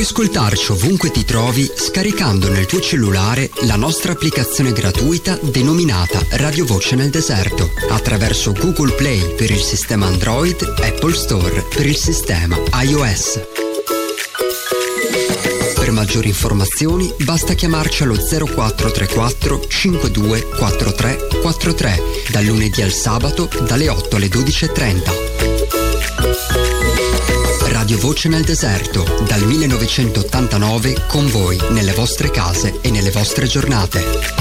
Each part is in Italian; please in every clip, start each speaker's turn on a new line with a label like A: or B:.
A: Puoi ascoltarci ovunque ti trovi scaricando nel tuo cellulare la nostra applicazione gratuita denominata Radio Voce nel Deserto attraverso Google Play per il sistema Android, Apple Store per il sistema iOS. Per maggiori informazioni basta chiamarci allo 0434 52 43 43 dal lunedì al sabato dalle 8 alle 12:30. Radio Voce nel Deserto, dal 1989 con voi nelle vostre case e nelle vostre giornate.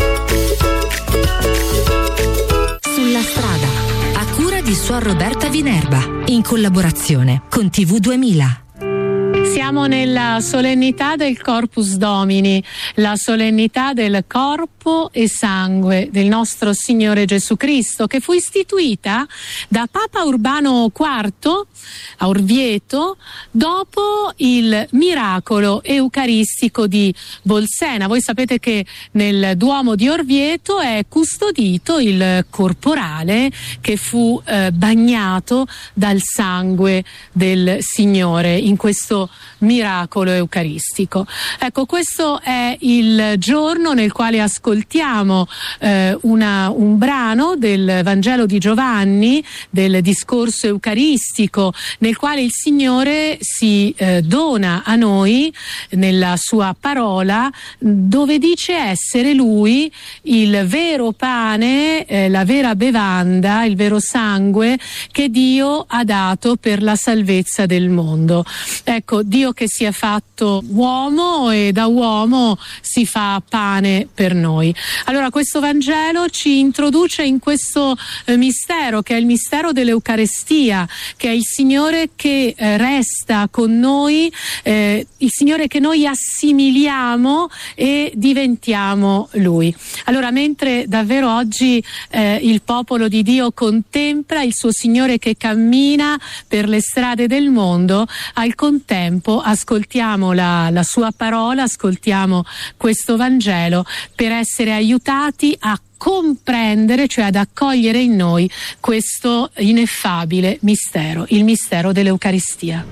B: Sulla strada, a cura di Suor Roberta Vinerba, in collaborazione con TV 2000.
C: Siamo nella solennità del Corpus Domini, la solennità del corpo e sangue del nostro Signore Gesù Cristo, che fu istituita da Papa Urbano IV a Orvieto dopo il miracolo eucaristico di Bolsena. Voi sapete che nel Duomo di Orvieto è custodito il corporale che fu bagnato dal sangue del Signore in questo miracolo eucaristico. Ecco, questo è il giorno nel quale ascoltiamo un brano del Vangelo di Giovanni, del discorso eucaristico, nel quale il Signore si dona a noi nella sua parola, dove dice essere Lui il vero pane, la vera bevanda, il vero sangue che Dio ha dato per la salvezza del mondo. Ecco, Dio che si è fatto uomo e da uomo si fa pane per noi. Allora questo Vangelo ci introduce in questo mistero, che è il mistero dell'Eucarestia, che è il Signore che resta con noi, il Signore che noi assimiliamo e diventiamo Lui. Allora, mentre davvero oggi il popolo di Dio contempla il suo Signore che cammina per le strade del mondo, al contempo ascoltiamo la sua parola, ascoltiamo questo Vangelo per essere aiutati a comprendere, cioè ad accogliere in noi questo ineffabile mistero, il mistero dell'Eucaristia.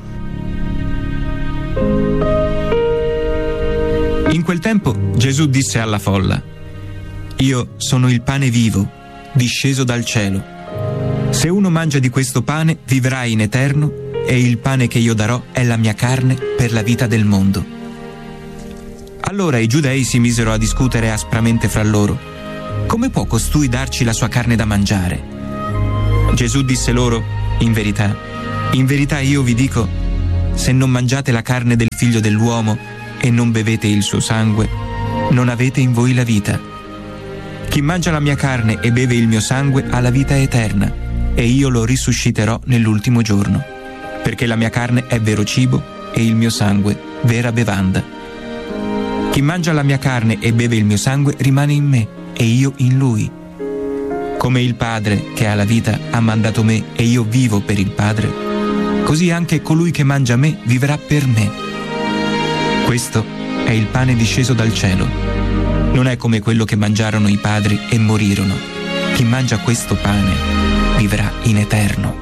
D: In quel tempo Gesù disse alla folla: «Io sono il pane vivo, disceso dal cielo. Se uno mangia di questo pane vivrà in eterno, e il pane che io darò è la mia carne per la vita del mondo». Allora i giudei si misero a discutere aspramente fra loro: «Come può costui darci la sua carne da mangiare?» Gesù disse loro: in verità io vi dico, se non mangiate la carne del Figlio dell'uomo e non bevete il suo sangue, non avete in voi la vita. Chi mangia la mia carne e beve il mio sangue ha la vita eterna, e io lo risusciterò nell'ultimo giorno. Perché la mia carne è vero cibo e il mio sangue vera bevanda. Chi mangia la mia carne e beve il mio sangue rimane in me e io in lui. Come il Padre che ha la vita ha mandato me e io vivo per il Padre, così anche colui che mangia me vivrà per me. Questo è il pane disceso dal cielo. Non è come quello che mangiarono i padri e morirono. Chi mangia questo pane vivrà in eterno.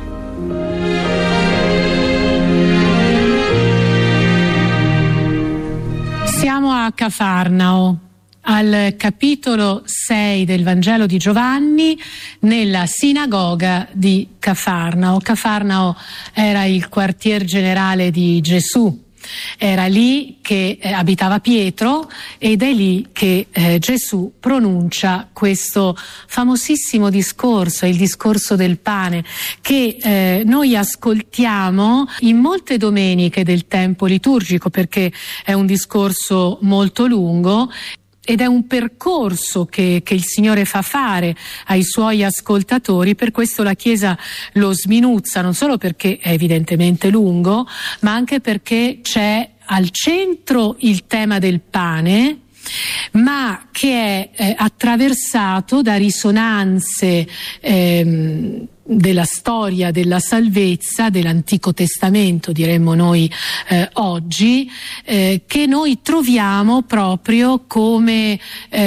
C: Siamo a Cafarnao, al capitolo 6 del Vangelo di Giovanni, nella sinagoga di Cafarnao. Cafarnao era il quartier generale di Gesù. Era lì che abitava Pietro ed è lì che Gesù pronuncia questo famosissimo discorso, il discorso del pane, che noi ascoltiamo in molte domeniche del tempo liturgico, perché è un discorso molto lungo ed è un percorso che il Signore fa fare ai suoi ascoltatori. Per questo la Chiesa lo sminuzza, non solo perché è evidentemente lungo, ma anche perché c'è al centro il tema del pane, ma che è attraversato da risonanze della storia della salvezza dell'Antico Testamento, diremmo noi oggi, che noi troviamo proprio come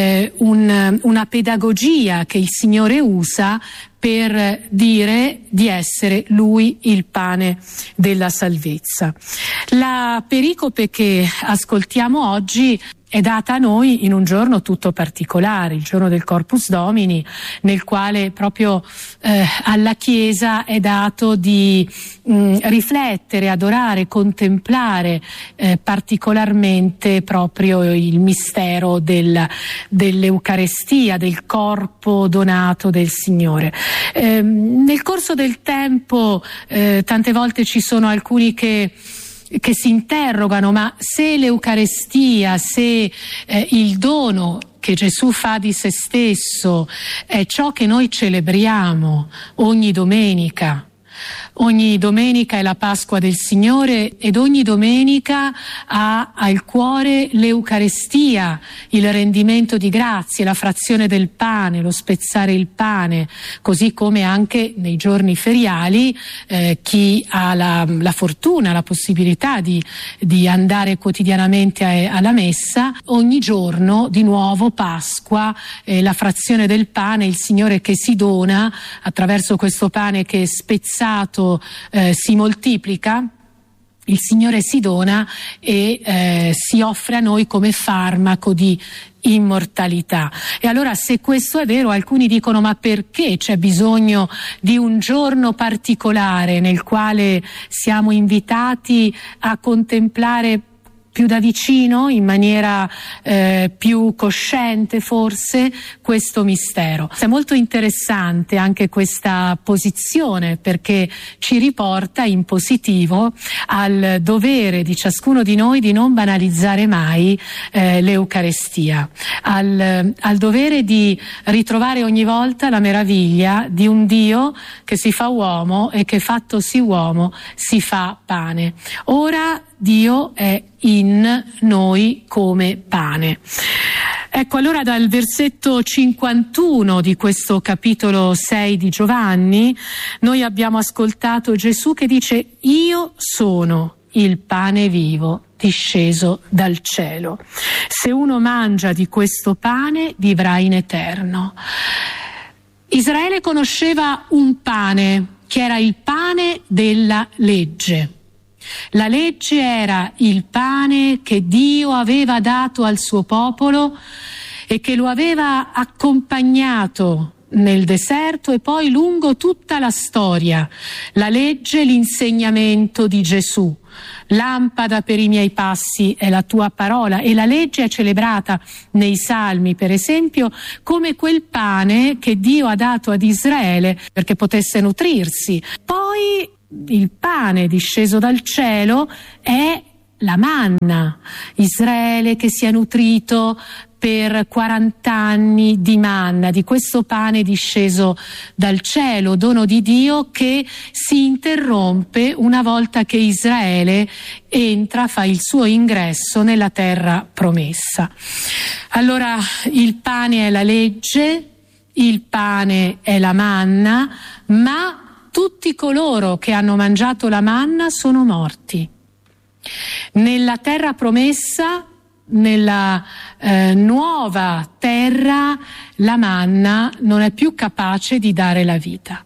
C: una pedagogia che il Signore usa per dire di essere Lui il pane della salvezza. La pericope che ascoltiamo oggi è data a noi in un giorno tutto particolare, il giorno del Corpus Domini, nel quale proprio alla Chiesa è dato di riflettere, adorare, contemplare particolarmente proprio il mistero dell'Eucarestia, del corpo donato del Signore. Nel corso del tempo tante volte ci sono alcuni che si interrogano, ma se l'Eucarestia, se il dono che Gesù fa di se stesso è ciò che noi celebriamo ogni domenica. Ogni domenica è la Pasqua del Signore ed ogni domenica ha al cuore l'Eucarestia, il rendimento di grazie, la frazione del pane, lo spezzare il pane, così come anche nei giorni feriali chi ha la fortuna, la possibilità di andare quotidianamente alla messa, ogni giorno di nuovo Pasqua, la frazione del pane, il Signore che si dona attraverso questo pane che spezzato si moltiplica, il Signore si dona e si offre a noi come farmaco di immortalità. E allora, se questo è vero, alcuni dicono: ma perché c'è bisogno di un giorno particolare nel quale siamo invitati a contemplare più da vicino, in maniera più cosciente forse, questo mistero? È molto interessante anche questa posizione, perché ci riporta in positivo al dovere di ciascuno di noi di non banalizzare mai l'Eucarestia, al dovere di ritrovare ogni volta la meraviglia di un Dio che si fa uomo e che, fattosi uomo, si fa pane. Ora Dio è in noi come pane. Ecco, allora dal versetto 51 di questo capitolo 6 di Giovanni noi abbiamo ascoltato Gesù che dice: io sono il pane vivo disceso dal cielo. Se uno mangia di questo pane vivrà in eterno. Israele conosceva un pane che era il pane della legge. La legge era il pane che Dio aveva dato al suo popolo e che lo aveva accompagnato nel deserto e poi lungo tutta la storia. La legge, l'insegnamento di Gesù. Lampada per i miei passi è la tua parola, e la legge è celebrata nei Salmi, per esempio, come quel pane che Dio ha dato ad Israele perché potesse nutrirsi. Poi il pane disceso dal cielo è la manna. Israele che si è nutrito per 40 anni di manna, di questo pane disceso dal cielo, dono di Dio che si interrompe una volta che Israele fa il suo ingresso nella terra promessa. Allora, il pane è la legge, il pane è la manna, ma tutti coloro che hanno mangiato la manna sono morti. Nella terra promessa, nella nuova terra, la manna non è più capace di dare la vita.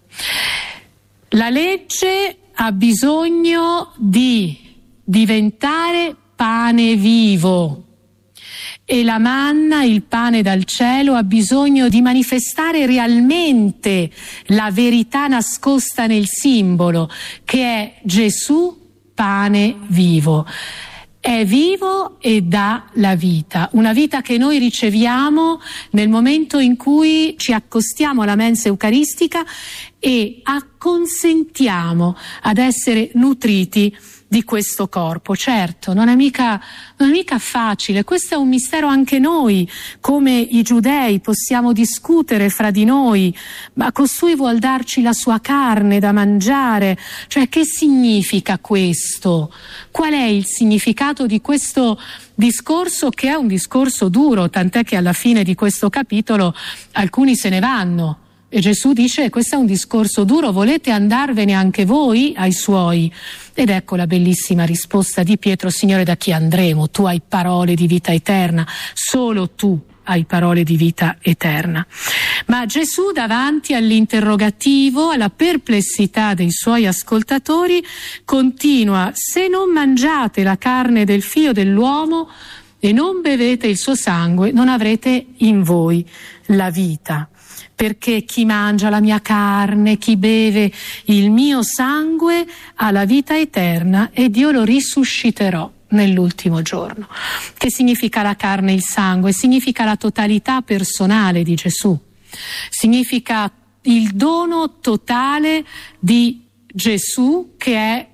C: La legge ha bisogno di diventare pane vivo. E la manna, il pane dal cielo, ha bisogno di manifestare realmente la verità nascosta nel simbolo, che è Gesù, pane vivo. È vivo e dà la vita, una vita che noi riceviamo nel momento in cui ci accostiamo alla mensa eucaristica e acconsentiamo ad essere nutriti di questo corpo. Certo, non è mica facile, questo è un mistero. Anche noi, come i giudei, possiamo discutere fra di noi: ma costui vuol darci la sua carne da mangiare? Cioè, che significa questo? Qual è il significato di questo discorso, che è un discorso duro, tant'è che alla fine di questo capitolo alcuni se ne vanno E Gesù dice: questo è un discorso duro, volete andarvene anche voi ai suoi? Ed ecco la bellissima risposta di Pietro: Signore, da chi andremo? Tu hai parole di vita eterna, solo tu hai parole di vita eterna. Ma Gesù, davanti all'interrogativo, alla perplessità dei suoi ascoltatori, continua: se non mangiate la carne del Figlio dell'uomo e non bevete il suo sangue, non avrete in voi la vita. Perché chi mangia la mia carne, chi beve il mio sangue, ha la vita eterna ed io lo risusciterò nell'ultimo giorno. Che significa la carne e il sangue? Significa la totalità personale di Gesù. Significa il dono totale di Gesù, che è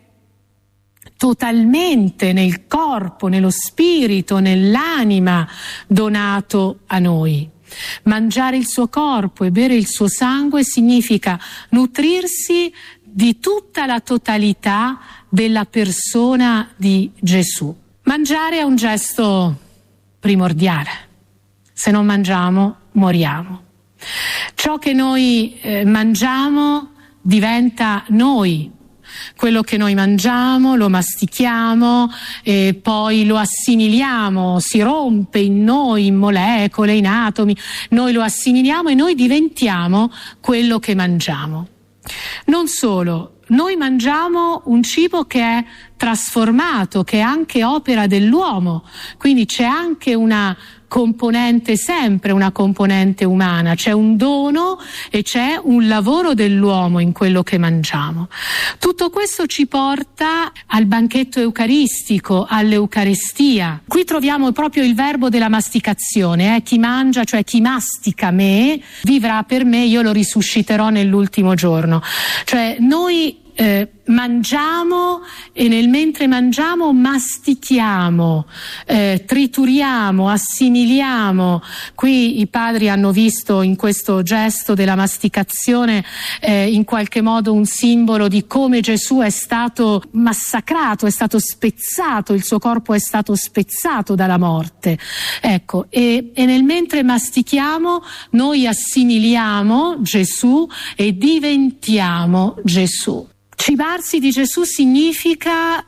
C: totalmente nel corpo, nello spirito, nell'anima donato a noi. Mangiare il suo corpo e bere il suo sangue significa nutrirsi di tutta la totalità della persona di Gesù. Mangiare è un gesto primordiale. Se non mangiamo, moriamo. Ciò che noi mangiamo diventa noi. Quello che noi mangiamo lo mastichiamo e poi lo assimiliamo, si rompe in noi, in molecole, in atomi, noi lo assimiliamo e noi diventiamo quello che mangiamo. Non solo, noi mangiamo un cibo che è trasformato, che è anche opera dell'uomo, quindi c'è anche una componente, sempre una componente umana, c'è un dono e c'è un lavoro dell'uomo in quello che mangiamo. Tutto questo ci porta al banchetto eucaristico, all'Eucarestia. Qui troviamo proprio il verbo della masticazione, chi mangia, cioè chi mastica me, vivrà per me, io lo risusciterò nell'ultimo giorno. Cioè noi mangiamo e mentre mangiamo mastichiamo, trituriamo, assimiliamo. Qui i padri hanno visto in questo gesto della masticazione in qualche modo un simbolo di come Gesù è stato massacrato, è stato spezzato, il suo corpo è stato spezzato dalla morte. Ecco, e nel mentre mastichiamo noi assimiliamo Gesù e diventiamo Gesù. Cibarsi di Gesù significa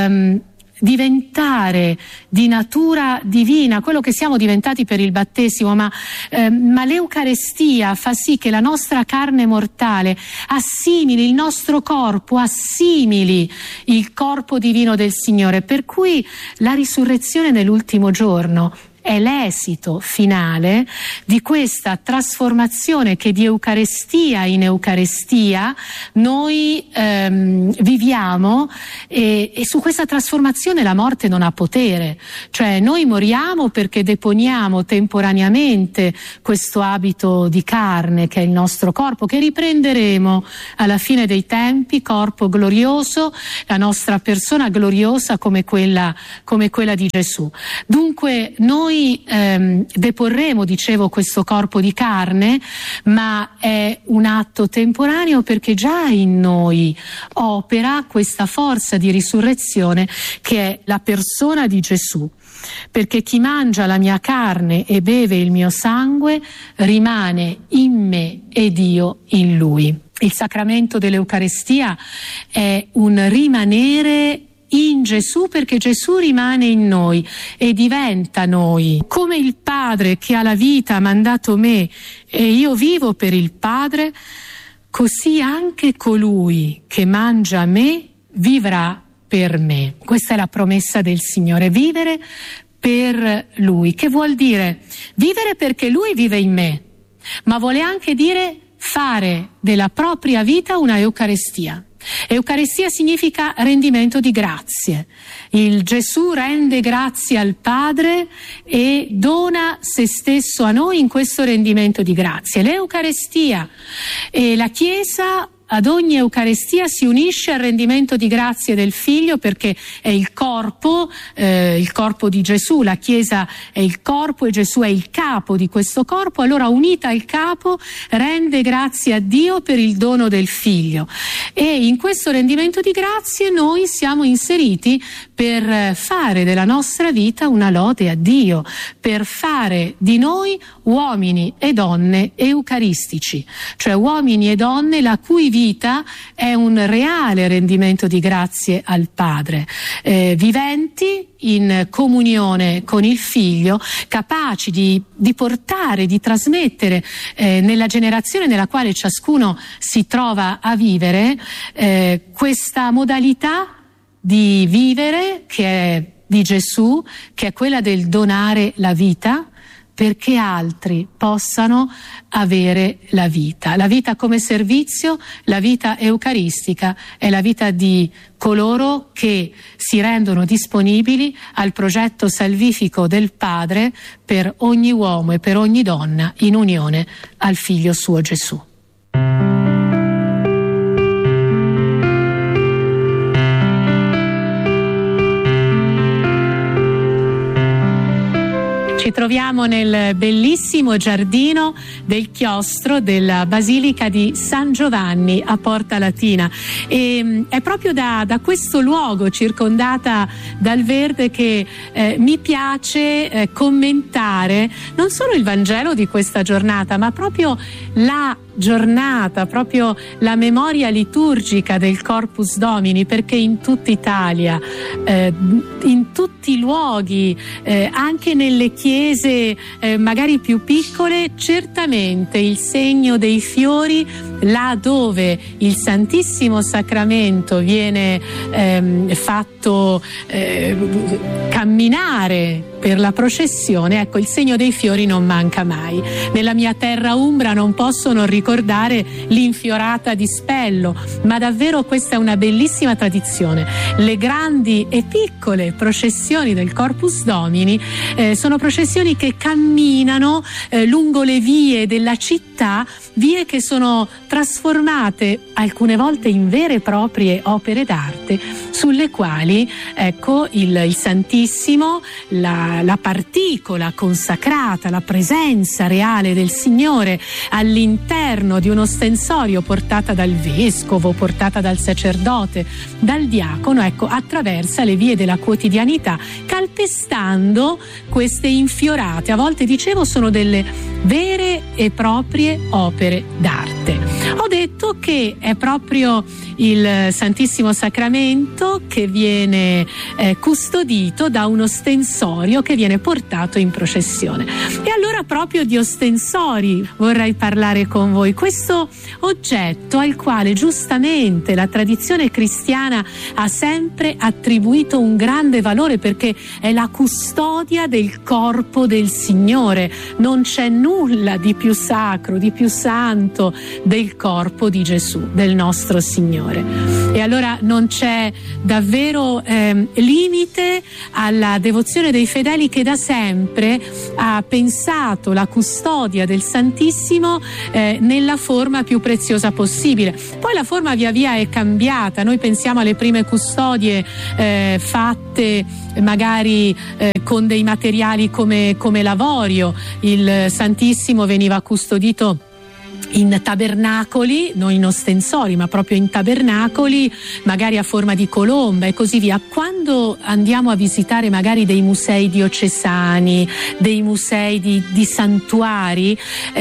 C: diventare di natura divina, quello che siamo diventati per il battesimo, ma l'Eucarestia fa sì che la nostra carne mortale assimili il nostro corpo, assimili il corpo divino del Signore, per cui la risurrezione nell'ultimo giorno è l'esito finale di questa trasformazione che di Eucarestia in Eucarestia noi viviamo e su questa trasformazione la morte non ha potere, cioè noi moriamo perché deponiamo temporaneamente questo abito di carne che è il nostro corpo, che riprenderemo alla fine dei tempi, corpo glorioso, la nostra persona gloriosa come quella di Gesù. Dunque noi deporremo, dicevo, questo corpo di carne, ma è un atto temporaneo perché già in noi opera questa forza di risurrezione che è la persona di Gesù. Perché chi mangia la mia carne e beve il mio sangue rimane in me ed io in lui. Il sacramento dell'Eucarestia è un rimanere in Gesù, perché Gesù rimane in noi e diventa noi. Come il Padre che ha la vita ha mandato me e io vivo per il Padre, così anche colui che mangia me vivrà per me. Questa è la promessa del Signore, vivere per Lui. Che vuol dire? Vivere perché Lui vive in me, ma vuole anche dire fare della propria vita una Eucarestia. Eucarestia significa rendimento di grazie. Il Gesù rende grazie al Padre e dona se stesso a noi in questo rendimento di grazie. L'Eucarestia e la Chiesa ad ogni Eucarestia si unisce al rendimento di grazie del Figlio, perché è il corpo di Gesù, la Chiesa è il corpo e Gesù è il capo di questo corpo, allora unita al capo rende grazie a Dio per il dono del Figlio e in questo rendimento di grazie noi siamo inseriti per fare della nostra vita una lode a Dio, per fare di noi uomini e donne eucaristici, cioè uomini e donne la cui vita è un reale rendimento di grazie al Padre, viventi in comunione con il Figlio, capaci di portare, di trasmettere nella generazione nella quale ciascuno si trova a vivere questa modalità di vivere che è di Gesù, che è quella del donare la vita perché altri possano avere la vita come servizio. La vita eucaristica è la vita di coloro che si rendono disponibili al progetto salvifico del Padre per ogni uomo e per ogni donna in unione al Figlio suo Gesù. Ci troviamo nel bellissimo giardino del chiostro della Basilica di San Giovanni a Porta Latina, e è proprio da questo luogo, circondata dal verde, che mi piace commentare non solo il Vangelo di questa giornata, ma proprio la giornata, proprio la memoria liturgica del Corpus Domini, perché in tutta Italia, in tutti i luoghi, anche nelle chiese magari più piccole, certamente il segno dei fiori, là dove il Santissimo Sacramento viene fatto camminare per la processione, ecco, il segno dei fiori non manca mai. Nella mia terra umbra non posso non ricordare l'infiorata di Spello, ma davvero questa è una bellissima tradizione. Le grandi e piccole processioni del Corpus Domini sono processioni che camminano lungo le vie della città, vie che sono trasformate alcune volte in vere e proprie opere d'arte, sulle quali, ecco, il Santissimo, la particola consacrata, la presenza reale del Signore all'interno di un ostensorio portata dal vescovo, portata dal sacerdote, dal diacono, ecco, attraversa le vie della quotidianità, calpestando queste infiorate. A volte, dicevo, sono delle vere e proprie opere d'arte. Ho detto che è proprio il Santissimo Sacramento che viene custodito da un ostensorio che viene portato in processione. E allora proprio di ostensori vorrei parlare con voi. Questo oggetto al quale giustamente la tradizione cristiana ha sempre attribuito un grande valore, perché è la custodia del corpo del Signore. Non c'è nulla di più sacro, di più santo del corpo di Gesù, del nostro Signore. E allora non c'è davvero limite alla devozione dei fedeli, che da sempre ha pensato la custodia del Santissimo nella forma più preziosa possibile. Poi la forma via via è cambiata. Noi pensiamo alle prime custodie fatte magari con dei materiali come l'avorio. Il Santissimo veniva custodito in tabernacoli, non in ostensori, ma proprio in tabernacoli, magari a forma di colomba e così via. Quando andiamo a visitare magari dei musei diocesani, dei musei di santuari,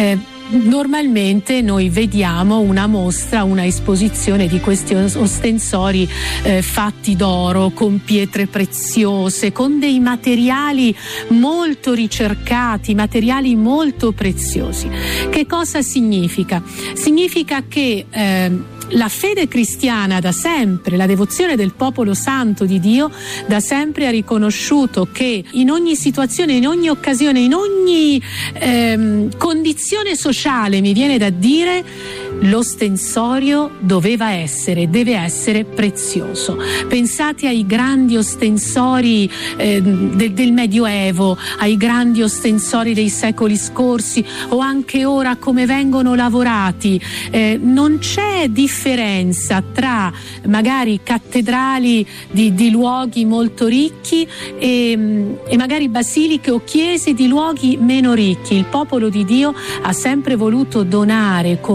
C: normalmente noi vediamo una mostra, una esposizione di questi ostensori fatti d'oro, con pietre preziose, con dei materiali molto ricercati, materiali molto preziosi. Che cosa significa? Significa che la fede cristiana da sempre, la devozione del popolo santo di Dio da sempre ha riconosciuto che in ogni situazione, in ogni occasione, in ogni condizione sociale, mi viene da dire, l'ostensorio deve essere prezioso. Pensate ai grandi ostensori del Medioevo, ai grandi ostensori dei secoli scorsi, o anche ora come vengono lavorati. Non c'è differenza tra magari cattedrali di luoghi molto ricchi e magari basiliche o chiese di luoghi meno ricchi. Il popolo di Dio ha sempre voluto donare con grande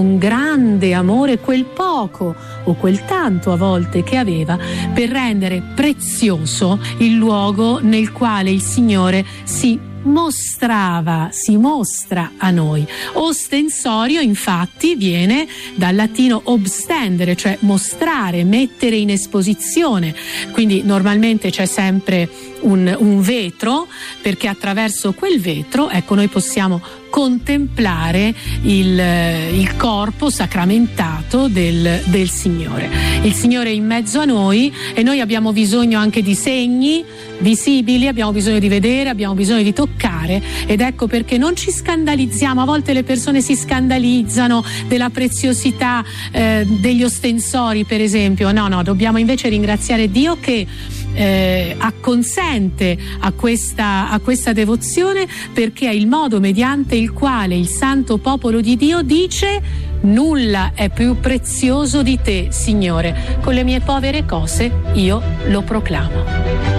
C: grande amore, quel poco o quel tanto a volte che aveva, per rendere prezioso il luogo nel quale il Signore si mostra a noi. Ostensorio infatti viene dal latino obstendere, cioè mostrare, mettere in esposizione, quindi normalmente c'è sempre un vetro, perché attraverso quel vetro, ecco, noi possiamo contemplare il corpo sacramentato del Signore. Il Signore è in mezzo a noi e noi abbiamo bisogno anche di segni visibili, abbiamo bisogno di vedere, abbiamo bisogno di toccare, ed ecco perché non ci scandalizziamo. A volte le persone si scandalizzano della preziosità degli ostensori, per esempio. No, dobbiamo invece ringraziare Dio che acconsente a questa devozione, perché è il modo mediante il quale il santo popolo di Dio dice: nulla è più prezioso di te, Signore, con le mie povere cose io lo proclamo.